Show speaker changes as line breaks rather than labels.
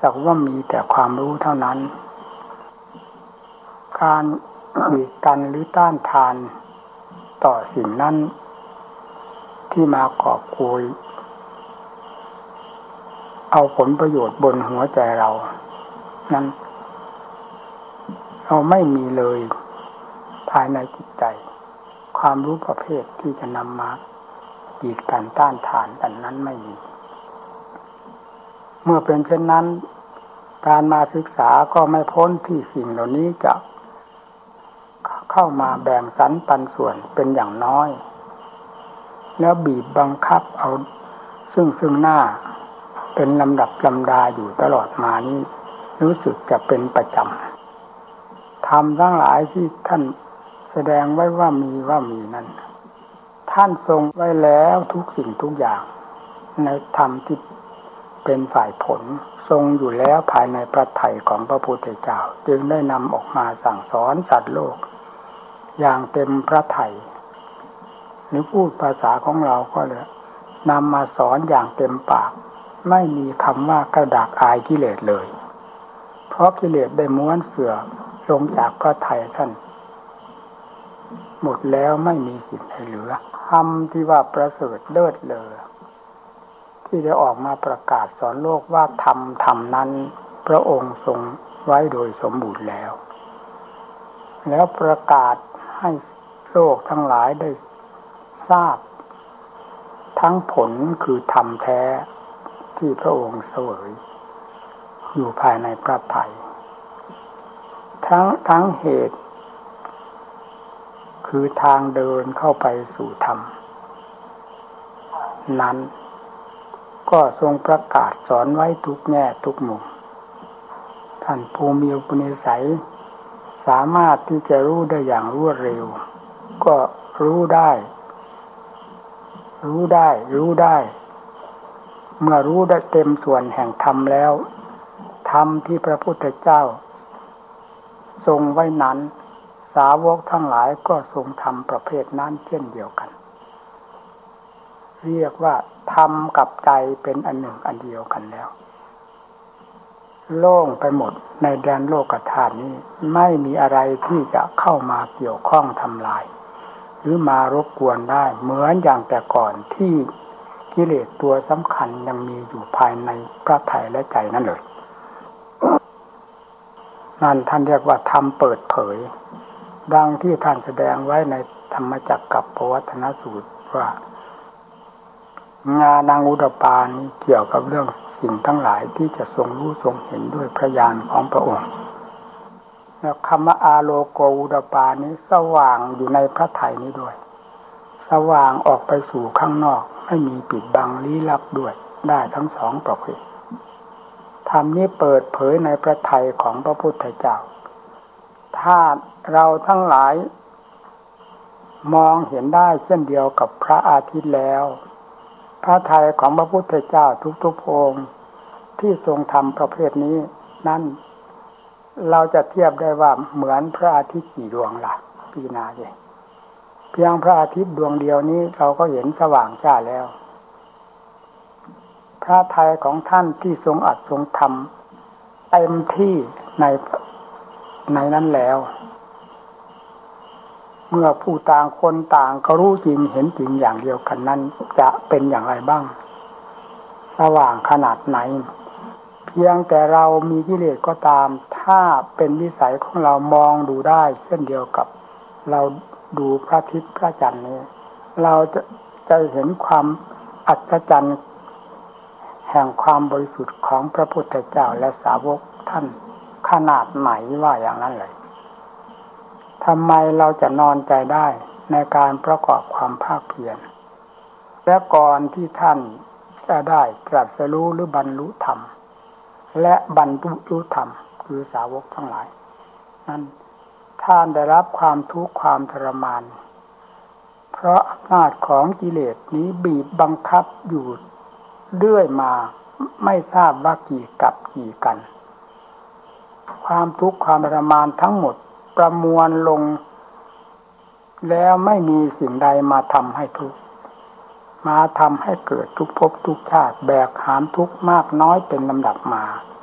สักว่ามีแต่ความรู้เท่านั้นการกีดกันหรือต้านทานต่อสิ่งนั้นที่มากอบโกยเอาผลประโยชน์บนหัวใจเรานั้นเราไม่มีเลยภายในจิตใจความรู้ประเภทที่จะนำมากีดกันต้านทานอันนั้นไม่มีเมื่อเป็นเช่นนั้นการมาศึกษาก็ไม่พ้นที่สิ่งเหล่านี้จะเข้ามาแบ่งสรรปันส่วนเป็นอย่างน้อยแล้วบีบบังคับเอาซึ่งหน้าเป็นลำดับลำดาอยู่ตลอดมานี้รู้สึกจะเป็นประจำธรรมทั้งหลายที่ท่านแสดงไว้ว่ามีนั้นท่านทรงไว้แล้วทุกสิ่งทุกอย่างในธรรมที่เป็นฝ่ายผลทรงอยู่แล้วภายในพระทัยของพระพุทธเจ้าจึงได้นำออกมาสั่งสอนสัตว์โลกอย่างเต็มพระทัยหรือพูดภาษาของเราก็เลยนำมาสอนอย่างเต็มปากไม่มีคำว่ากระดากอายกิเลสเลยเพราะกิเลสได้ม้วนเสื่อลงจากพระทัยท่านหมดแล้วไม่มีสิ่งใดเหลือคำที่ว่าประเสริฐเลิศเลอที่ได้ออกมาประกาศสอนโลกว่าธรรมนั้นพระองค์ทรงไว้โดยสมบูรณ์แล้วประกาศให้โลกทั้งหลายได้ทราบทั้งผลคือธรรมแท้ที่พระองค์เสวยอยู่ภายในพระทัยทั้งเหตุคือทางเดินเข้าไปสู่ธรรมนั้นก็ทรงประกาศสอนไว้ทุกแง่ทุกมุมท่านผู้มีอุปนิสัยสามารถที่จะรู้ได้อย่างรวดเร็วก็รู้ได้เมื่อรู้ได้เต็มส่วนแห่งธรรมแล้วธรรมที่พระพุทธเจ้าทรงไว้นั้นสาวกทั้งหลายก็ทรงธรรมประเภทนั้นเช่นเดียวกันเรียกว่าธรรมกับใจเป็นอันหนึ่งอันเดียวกันแล้วโล่งไปหมดในแดนโลกธาตุนี้ไม่มีอะไรที่จะเข้ามาเกี่ยวข้องทำลายหรือมารบกวนได้เหมือนอย่างแต่ก่อนที่กิเลสตัวสำคัญยังมีอยู่ภายในพระทัยและใจนั่นเลยนั่นท่านเรียกว่าธรรมเปิดเผยดังที่ท่านแสดงไว้ในธรรมจักรกับปวัตตนสูตรว่างานังอุดปานี้เกี่ยวกับเรื่องสิ่งทั้งหลายที่จะทรงรู้ทรงเห็นด้วยพระญาณของพระองค์แล้วคำว่าอาโลโกอุดปานี้สว่างอยู่ในพระทัยนี้ด้วยสว่างออกไปสู่ข้างนอกไม่มีปิดบังลี้ลับด้วยได้ทั้งสองประเภทธรรมนี้เปิดเผยในพระทัยของพระพุทธเจ้าถ้าเราทั้งหลายมองเห็นได้เช่นเดียวกับพระอาทิตย์แล้วพระทัยของพระพุทธเจ้าทุกๆองค์ที่ทรงทำประเภทนี้นั่นเราจะเทียบได้ว่าเหมือนพระอาทิตย์กี่ดวงล่ะปีนาเลยเพียงพระอาทิตย์ดวงเดียวนี้เราก็เห็นสว่างจ้าแล้วพระทัยของท่านที่ทรงอัดทรงทำเต็มที่ในนั้นแล้วเมื่อผู้ต่างคนต่างก็รู้จริงเห็นจริงอย่างเดียวกันนั้นจะเป็นอย่างไรบ้างสว่างขนาดไหนเพียงแต่เรามีกิเลสก็ตามถ้าเป็นวิสัยของเรามองดูได้เช่นเดียวกับเราดูพระอาทิตย์พระจันทร์นี้เราจะเห็นความอัศจรรย์แห่งความบริสุทธิ์ของพระพุทธเจ้าและสาวกท่านขนาดไหนว่าอย่างนั้นเลยทำไมเราจะนอนใจได้ในการประกอบความภาคเพียรและก่อนที่ท่านจะได้ตรัสรู้หรือบรรลุธรรมและบรรลุธรรมคือสาวกทั้งหลายนั้นท่านได้รับความทุกข์ความทรมานเพราะอำนาจของกิเลสนี้บีบบังคับอยู่เรื่อยมาไม่ทราบว่ากี่กับกี่กันความทุกข์ความทรมานทั้งหมดประมวลลงแล้วไม่มีสิ่งใดมาทำให้ทุกข์มาทำให้เกิดทุกภพทุกชาติแบกหามทุกข์มากน้อยเป็นลำดับมา